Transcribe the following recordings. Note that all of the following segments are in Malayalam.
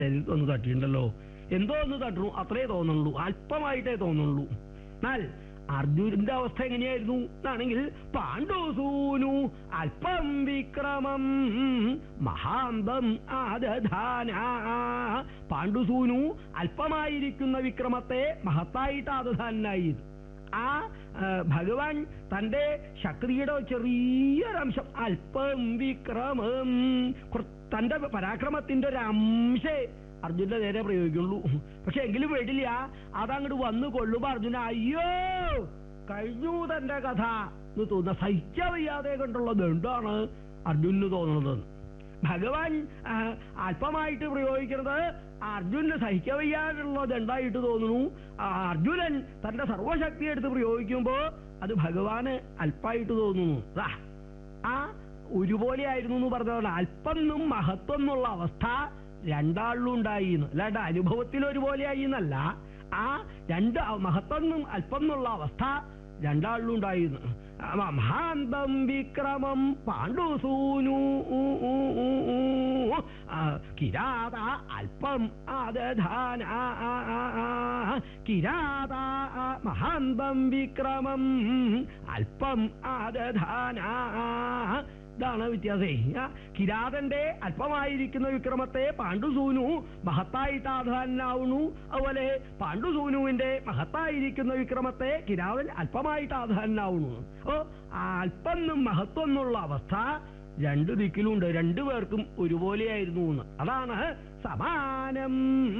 ഒന്ന് തട്ടിയിട്ടുണ്ടല്ലോ, എന്തോ ഒന്ന് തട്ടണു, അത്രേ തോന്നുള്ളൂ, അല്പമായിട്ടേ തോന്നുള്ളൂ. എന്നാൽ അർജുനന്റെ അവസ്ഥ എങ്ങനെയായിരുന്നു എന്നാണെങ്കിൽ പാണ്ഡുസൂനു അല്പം വിക്രമം മഹാന്തം ആദധാന. പാണ്ഡുസൂനു അല്പമായിരിക്കുന്ന വിക്രമത്തെ മഹത്തായിട്ട് ആദധാനായി. ആ ഭഗവാൻ തന്റെ ശക്തിയുടെ ചെറിയൊരംശം, അല്പം വിക്രമം, തന്റെ പരാക്രമത്തിന്റെ ഒരു അംശേ അർജുന്റെ നേരെ പ്രയോഗിക്കുള്ളൂ. പക്ഷെ എങ്കിലും വേണ്ടില്ല, അതങ്ങോട്ട് വന്നു കൊള്ളുമ്പോ അർജുന അയ്യോ കഴിഞ്ഞു തന്റെ കഥ എന്ന് തോന്നുന്ന, സഹിക്കാൻ വയ്യാതെ കണ്ടുള്ളത് എന്താണ് അർജുനന് തോന്നുന്നത്. ഭഗവാൻ അല്പമായിട്ട് പ്രയോഗിക്കുന്നത് അർജുനന് സഹിക്കാൻ വയ്യാതുള്ളത് എന്തായിട്ട് തോന്നുന്നു. അർജുനൻ തന്റെ സർവശക്തി എടുത്ത് പ്രയോഗിക്കുമ്പോ അത് ഭഗവാന് അല്പമായിട്ട് തോന്നുന്നു. ആ ഒരുപോലെ ആയിരുന്നു എന്ന് പറഞ്ഞതാണ്. അല്പം എന്നും മഹത്വം എന്നുള്ള അവസ്ഥ രണ്ടാളിലും ഉണ്ടായി, അല്ലാണ്ട് അനുഭവത്തിൽ ഒരുപോലെ ആയി എന്നല്ല. ആ രണ്ട് മഹത്വം എന്നും അല്പം എന്നുള്ള അവസ്ഥ രണ്ടാളിലും ഉണ്ടായിരുന്നു. മഹാന്തം വിക്രമം പാണ്ഡുസൂനു കിരാത അല്പം ആദധാന. കിരാത മഹാന്തം വിക്രമം അല്പം ആദധാന. ഇതാണ് വ്യത്യാസേ. കിരാതന്റെ അല്പമായിരിക്കുന്ന വിക്രമത്തെ പാണ്ഡുസൂനു മഹത്തായിട്ട് ആധാനാവുന്നു. അതുപോലെ പാണ്ഡുസൂനുവിന്റെ മഹത്തായിരിക്കുന്ന വിക്രമത്തെ കിരാതൻ അല്പമായിട്ട് ആധാനാവുന്നു. ഓ അല്പം എന്നും മഹത്വം എന്നുള്ള അവസ്ഥ രണ്ടു ദിക്കിലുണ്ട്, രണ്ടുപേർക്കും ഒരുപോലെയായിരുന്നു എന്ന്. അതാണ് സമാനം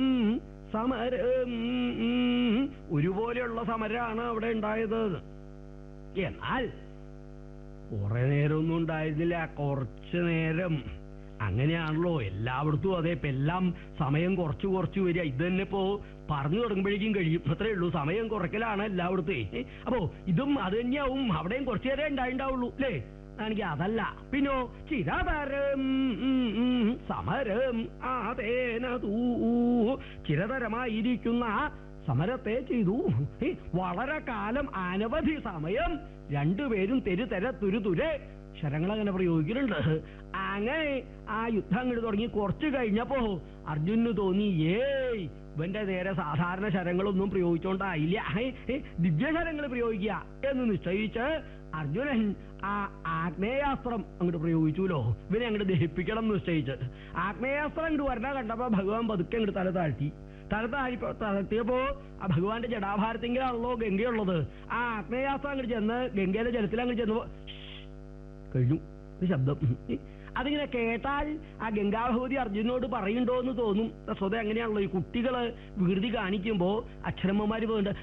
സമരം. ഒരുപോലെയുള്ള സമരമാണ് അവിടെ ഉണ്ടായത്. എന്നാൽ കുറെ നേരമൊന്നും ഉണ്ടായിരുന്നില്ല, കുറച്ചു നേരം. അങ്ങനെയാണല്ലോ എല്ലായിടത്തും. അതെ, ഇപ്പൊ എല്ലാം സമയം കുറച്ച് കുറച്ച് വരിക. ഇത് തന്നെ ഇപ്പോ പറഞ്ഞു തുടങ്ങുമ്പോഴേക്കും കഴിയും, അത്രേ ഉള്ളൂ. സമയം കുറയ്ക്കലാണ് എല്ലായിടത്തും. അപ്പോ ഇതും അത് തന്നെയാവും, അവിടെയും കുറച്ചു നേരം ഉണ്ടായിണ്ടാവുള്ളൂ അല്ലേ. എനിക്ക് അതല്ല, പിന്നോ ചിരതരം സമരം അതേനതൂ. ചിരതരമായിരിക്കുന്ന സമരത്തെ ചെയ്തു. വളരെ കാലം, അനവധി സമയം രണ്ടുപേരും തുരുതുരെ ശരങ്ങളങ്ങനെ പ്രയോഗിക്കുന്നുണ്ട്. അങ്ങനെ ആ യുദ്ധം അങ്ങോട്ട് തുടങ്ങി കുറച്ചു കഴിഞ്ഞപ്പോ അർജുനന് തോന്നി, ഏയ് ഇവന്റെ നേരെ സാധാരണ ശരങ്ങളൊന്നും പ്രയോഗിച്ചോണ്ടായില്ല, ദിവ്യശരങ്ങൾ പ്രയോഗിക്കുക എന്ന് നിശ്ചയിച്ച് അർജുനൻ ആ ആഗ്നേയാസ്ത്രം അങ്ങോട്ട് പ്രയോഗിച്ചുല്ലോ. ഇവനെ അങ്ങോട്ട് ദഹിപ്പിക്കണം എന്ന് നിശ്ചയിച്ച് ആഗ്നേയാസ്ത്രം അങ്ങോട്ട് വരണ കണ്ടപ്പോ ഭഗവാൻ പതുക്കെ അങ്ങോട്ട് തല താഴ്ത്തിയപ്പോ ആ ഭഗവാന്റെ ജടാഭാരത്തിങ്കിലാണല്ലോ ഗംഗയുള്ളത്. ആ ആഗ്നേയാസ്ത്രം അങ്ങോട്ട് ചെന്ന് ഗംഗയിലെ ജലത്തിൽ അങ്ങോട്ട് ചെന്നപ്പോ കഴിഞ്ഞു ഒരു ശബ്ദം. അതിങ്ങനെ കേട്ടാൽ ആ ഗംഗാഭഗവതി അർജുനോട് പറയുണ്ടോ എന്ന് തോന്നും. സ്വതേ അങ്ങനെയാണല്ലോ, ഈ കുട്ടികള് വികൃതി കാണിക്കുമ്പോ അക്ഷരമ്മമാര് പോകണ്ട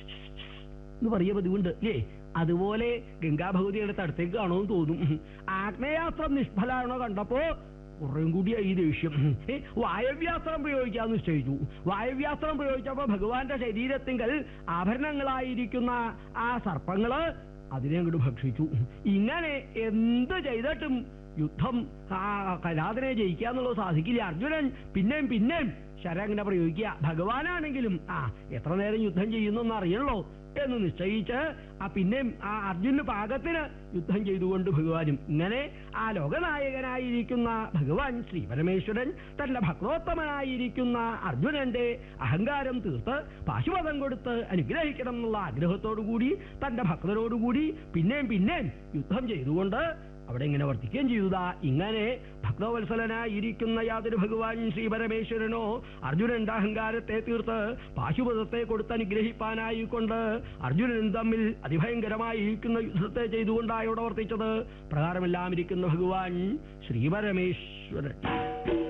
എന്ന് പറയുക പതിവുണ്ട് അല്ലേ. അതുപോലെ ഗംഗാഭഗവതിയുടെ തടത്തേക്ക് കാണുമെന്ന് തോന്നും. ആഗ്നേയാസ്ത്രം നിഷ്ഫലാണോ കണ്ടപ്പോ കുറേം കൂടിയായി ഈ ദേഷ്യം. വായവ്യാസ്ത്രം പ്രയോഗിക്കാന്ന് നിശ്ചയിച്ചു. വായവ്യാസ്ത്രം പ്രയോഗിച്ചപ്പോ ഭഗവാന്റെ ശരീരത്തിങ്കൽ ആഭരണങ്ങളായിരിക്കുന്ന ആ സർപ്പങ്ങള് അതിനെ അങ്ങോട്ട് ഭക്ഷിച്ചു. ഇങ്ങനെ എന്ത് ചെയ്തിട്ടും യുദ്ധം കലാതിനെ ജയിക്കാന്നുള്ളത് സാധിക്കില്ല. അർജുനൻ പിന്നെയും ശരങ്ങനെ പ്രയോഗിക്കുക. ഭഗവാനാണെങ്കിലും എത്ര നേരം യുദ്ധം ചെയ്യുന്നൊന്നും അറിയണല്ലോ എന്ന് നിശ്ചയിച്ച് പിന്നെയും ആ അർജുനന് പാകത്തിന് യുദ്ധം ചെയ്തുകൊണ്ട് ഭഗവാനും. ഇങ്ങനെ ആ ലോകനായകനായിരിക്കുന്ന ഭഗവാൻ ശ്രീ പരമേശ്വരൻ തന്റെ ഭക്തോത്തമനായിരിക്കുന്ന അർജുനന്റെ അഹങ്കാരം തീർത്ത് പാശുപതം കൊടുത്ത് അനുഗ്രഹിക്കണം എന്നുള്ള ആഗ്രഹത്തോടുകൂടി തന്റെ ഭക്തരോടുകൂടി പിന്നെയും യുദ്ധം ചെയ്തുകൊണ്ട് അവിടെ ഇങ്ങനെ വർത്തിക്കുകയും ചെയ്തതാ. ഇങ്ങനെ ഭക്തവത്സലനായിരിക്കുന്ന യാതൊരു ഭഗവാൻ ശ്രീ പരമേശ്വരനോ അർജുനന്റെ അഹങ്കാരത്തെ തീർത്ത് പാശുപതത്തെ കൊടുത്ത് അനുഗ്രഹിപ്പാനായിക്കൊണ്ട് അർജുനനും തമ്മിൽ അതിഭയങ്കരമായിരിക്കുന്ന യുദ്ധത്തെ ചെയ്തുകൊണ്ടാണ് ഇവിടെ വർത്തിച്ചത്. പ്രകാരമെല്ലാം ഇരിക്കുന്ന ഭഗവാൻ ശ്രീ പരമേശ്വരൻ.